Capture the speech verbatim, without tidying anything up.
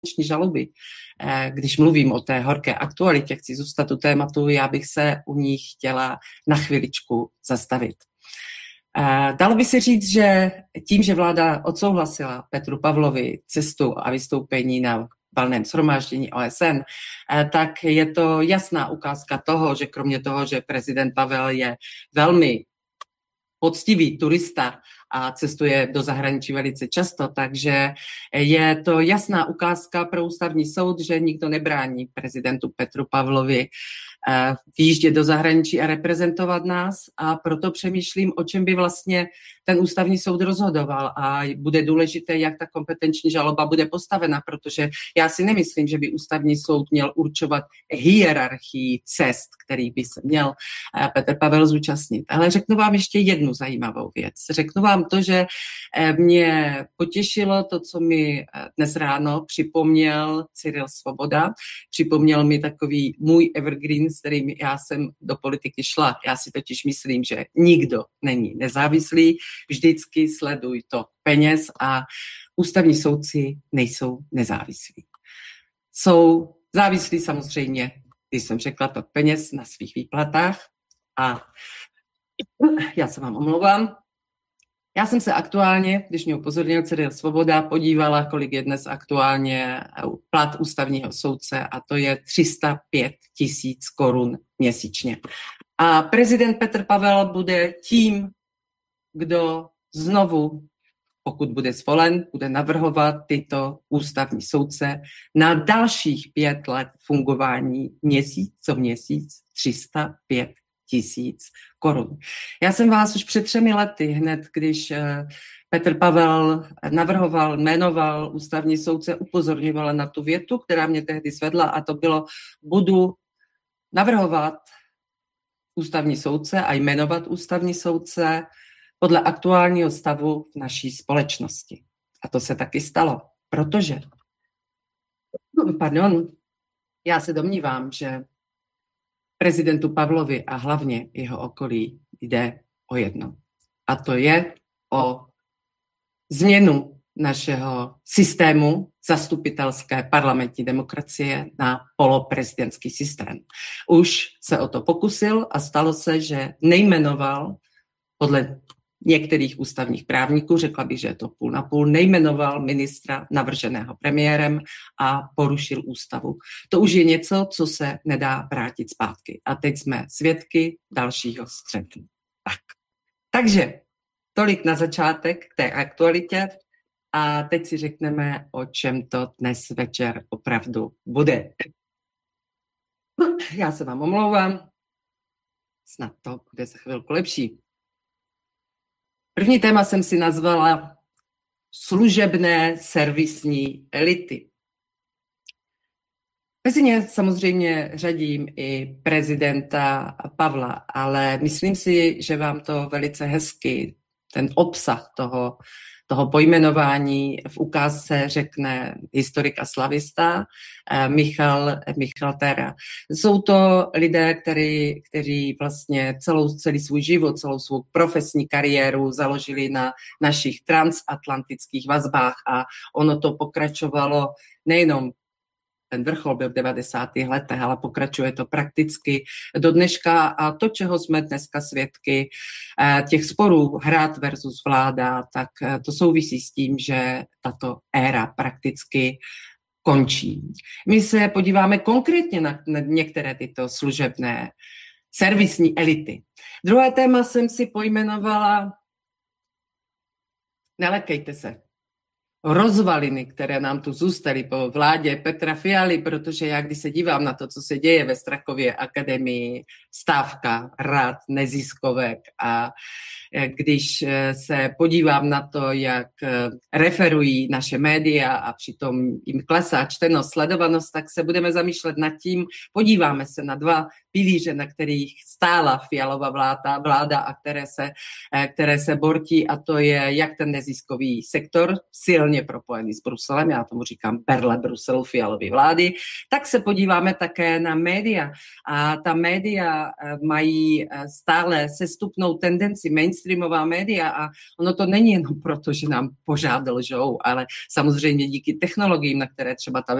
žaloby. Když mluvím o té horké aktualitě, chci zůstat u tématu, já bych se u ní chtěla na chviličku zastavit. Dalo by se říct, že tím, že vláda odsouhlasila Petru Pavlovi cestu a vystoupení na valném shromáždění O S N, tak je to jasná ukázka toho, že kromě toho, že prezident Pavel je velmi poctivý turista a cestuje do zahraničí velice často, takže je to jasná ukázka pro ústavní soud, že nikdo nebrání prezidentu Petru Pavlovi výjíždět do zahraničí a reprezentovat nás, a proto přemýšlím, o čem by vlastně ten ústavní soud rozhodoval, a bude důležité, jak ta kompetenční žaloba bude postavena, protože já si nemyslím, že by ústavní soud měl určovat hierarchii cest, který by se měl Petr Pavel zúčastnit. Ale řeknu vám ještě jednu zajímavou věc. Řeknu vám to, že mě potěšilo to, co mi dnes ráno připomněl Cyril Svoboda. Připomněl mi takový můj evergreen, s kterým já jsem do politiky šla. Já si totiž myslím, že nikdo není nezávislý, vždycky sleduj tok peněz, a ústavní soudci nejsou nezávislí. Jsou závislí samozřejmě, když jsem řekla, tok peněz na svých výplatách, a já se vám omlouvám. Já jsem se aktuálně, když mě upozornil Cyril Svoboda, podívala, kolik je dnes aktuálně plat ústavního soudce, a to je tři sta pět tisíc korun měsíčně. A prezident Petr Pavel bude tím, kdo znovu, pokud bude zvolen, bude navrhovat tyto ústavní soudce na dalších pět let fungování, měsíc co měsíc tři sta pět tisíc korun. Já jsem vás už před třemi lety, hned když Petr Pavel navrhoval, jmenoval ústavní soudce, upozorňovala na tu větu, která mě tehdy svedla, a to bylo: budu navrhovat ústavní soudce a jmenovat ústavní soudce podle aktuálního stavu v naší společnosti. A to se taky stalo, protože, pardon, já se domnívám, že prezidentu Pavlovi a hlavně jeho okolí jde o jedno. A to je o změnu našeho systému zastupitelské parlamentní demokracie na poloprezidentský systém. Už se o to pokusil a stalo se, že nejmenoval podle některých ústavních právníků, řekla bych, že je to půl na půl, nejmenoval ministra navrženého premiérem a porušil ústavu. To už je něco, co se nedá vrátit zpátky. A teď jsme svědky dalšího střetu. Tak. Takže tolik na začátek k té aktualitě, a teď si řekneme, o čem to dnes večer opravdu bude. Já se vám omlouvám, snad to bude za chvilku lepší. První téma jsem si nazvala služebné servisní elity. Mezi ně samozřejmě řadím i prezidenta Pavla, ale myslím si, že vám to velice hezky, ten obsah toho, toho pojmenování v ukázce řekne historik a slavista Michal, Michal Tera. Jsou to lidé, který, kteří vlastně celou, celý svůj život, celou svou profesní kariéru založili na našich transatlantických vazbách, a ono to pokračovalo nejenom, ten vrchol byl v devadesátých letech, ale pokračuje to prakticky do dneška, a to, čeho jsme dneska svědky, těch sporů hrad versus vláda, tak to souvisí s tím, že tato éra prakticky končí. My se podíváme konkrétně na, na některé tyto služebné servisní elity. Druhé téma jsem si pojmenovala nelekejte se. Rozvaliny, které nám tu zůstaly po vládě Petra Fialy, protože já, když se dívám na to, co se děje ve Strakově akademii, stávka rad, neziskovek, a když se podívám na to, jak referují naše média a přitom jim klesá čtenost, sledovanost, tak se budeme zamýšlet nad tím, podíváme se na dva pilíře, na kterých stála Fialova vláda, vláda a které se, které se bortí, a to je jak ten neziskový sektor, silný silně propojený s Bruselem, já tomu říkám perle Bruselu Fialovy vlády, tak se podíváme také na média. A ta média mají stále sestupnou tendenci, mainstreamová média, a ono to není jenom proto, že nám pořád lžou, ale samozřejmě díky technologiím, na které třeba ta